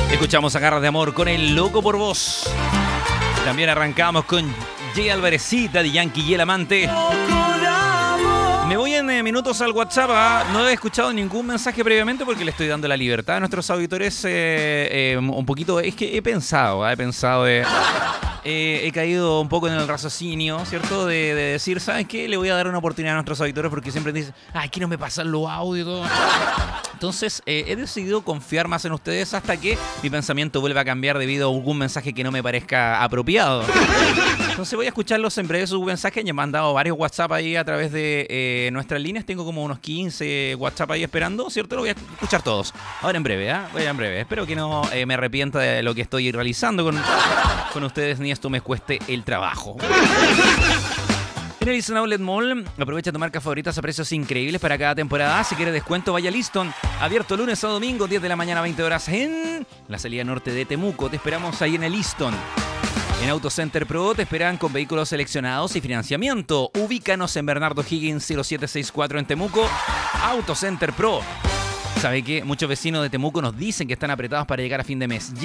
Escuchamos a Garras de Amor con El Loco por Vos. También arrancamos con Jay Alvarecita de Yankee y el Amante. Me voy en minutos al WhatsApp. No he escuchado ningún mensaje previamente porque le estoy dando la libertad a nuestros auditores. Un poquito. Es que he pensado. He caído un poco en el raciocinio, ¿cierto? De decir, ¿saben qué? Le voy a dar una oportunidad a nuestros auditores porque siempre dicen, ay, que no me pasan los audios y todo. Entonces, he decidido confiar más en ustedes hasta que mi pensamiento vuelva a cambiar debido a algún mensaje que no me parezca apropiado. Entonces voy a escucharlos en breve sus mensajes. Ya me han dado varios WhatsApp ahí a través de nuestras líneas. Tengo como unos 15 WhatsApp ahí esperando, ¿cierto? Lo voy a escuchar todos. Ahora en breve, Voy en breve. Espero que no me arrepienta de lo que estoy realizando con ustedes, ni esto me cueste el trabajo. En el Liston Outlet Mall, aprovecha tu marca favoritas a precios increíbles para cada temporada. Si quieres descuento, vaya a Liston. Abierto lunes a domingo, 10 de la mañana, 20 horas en la salida norte de Temuco. Te esperamos ahí en el Liston. En Autocenter Pro te esperan con vehículos seleccionados y financiamiento. Ubícanos en Bernardo Higgins 0764 en Temuco. Autocenter Pro. ¿Sabe qué? Muchos vecinos de Temuco nos dicen que están apretados para llegar a fin de mes.